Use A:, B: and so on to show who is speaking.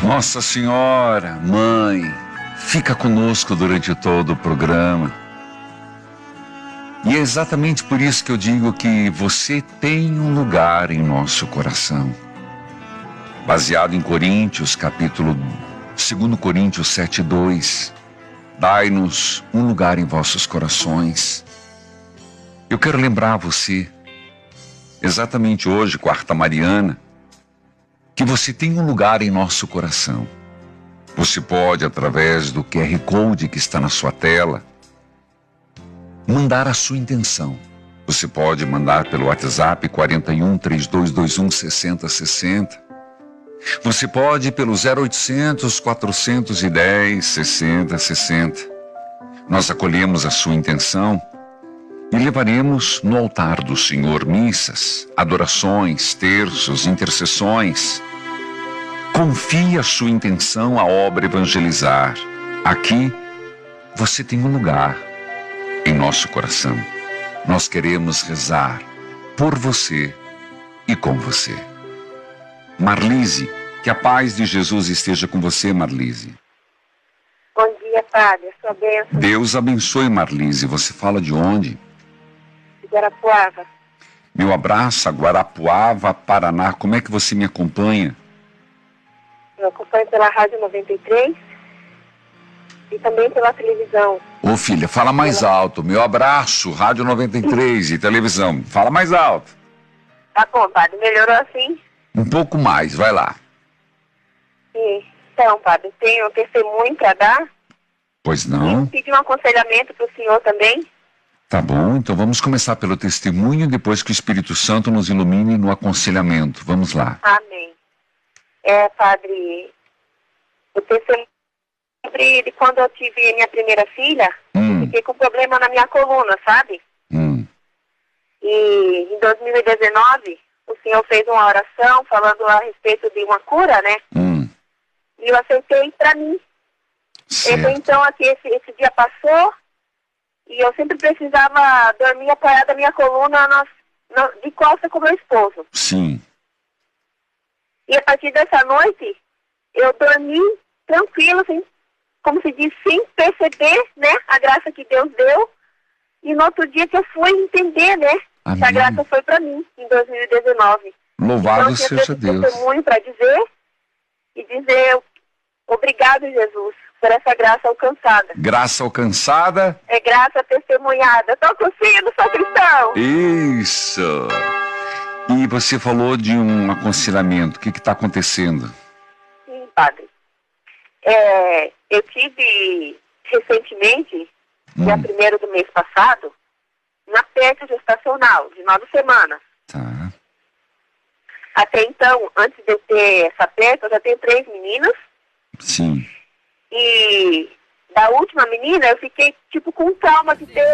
A: Nossa Senhora, Mãe, fica conosco durante todo o programa. E é exatamente por isso que eu digo que você tem um lugar em nosso coração. Baseado em Coríntios, capítulo 2 Coríntios 7:2, dai-nos um lugar em vossos corações. Eu quero lembrar você, exatamente hoje, quarta mariana, que você tem um lugar em nosso coração. Você pode, através do QR Code que está na sua tela, mandar a sua intenção. Você pode mandar pelo WhatsApp 41 3221 6060. Você pode pelo 0800 410 6060. Nós acolhemos a sua intenção e levaremos no altar do Senhor missas, adorações, terços, intercessões. Confie a sua intenção à obra evangelizar. Aqui você tem um lugar em nosso coração. Nós queremos rezar por você e com você. Marlise, que a paz de Jesus esteja com você, Marlise.
B: Bom dia, Padre. Sua bênção.
A: Deus abençoe, Marlise. Você fala de onde?
B: De Guarapuava.
A: Meu abraço a Guarapuava, Paraná. Como é que você me acompanha?
B: Eu acompanho pela Rádio 93 e também pela televisão.
A: Ô filha, fala mais alto. Meu abraço, Rádio 93 e televisão. Fala mais alto.
B: Tá bom, Padre. Melhorou assim?
A: Um pouco mais, vai lá.
B: Então, Padre, tenho um testemunho para dar.
A: Pois não?
B: E pedir um aconselhamento para o senhor também.
A: Tá bom, então vamos começar pelo testemunho, depois que o Espírito Santo nos ilumine no aconselhamento. Vamos lá.
B: Amém. Padre, o testemunho de quando eu tive minha primeira filha, eu fiquei com problema na minha coluna, sabe? E em 2019, o senhor fez uma oração falando a respeito de uma cura, né? E eu aceitei para mim. Então, aqui, esse dia passou e eu sempre precisava dormir apoiada a minha coluna de costa com meu esposo.
A: Sim.
B: E a partir dessa noite, eu dormi tranquilo, assim, como se diz, sem perceber, né, a graça que Deus deu. E no outro dia que eu fui entender, né, que a graça foi para mim, em 2019.
A: Louvado
B: então,
A: seja Deus.
B: Testemunho para dizer e dizer obrigado, Jesus, por essa graça alcançada.
A: Graça alcançada?
B: É graça testemunhada. Tô com o sino, sou cristão.
A: Isso. E você falou de um aconselhamento. O que está acontecendo?
B: Sim, Padre. Eu tive recentemente, dia 1º do mês passado, uma peste gestacional de 9 semanas.
A: Tá.
B: Até então, antes de eu ter essa peste, eu já tenho 3 meninas.
A: Sim.
B: E da última menina, eu fiquei tipo com trauma de ter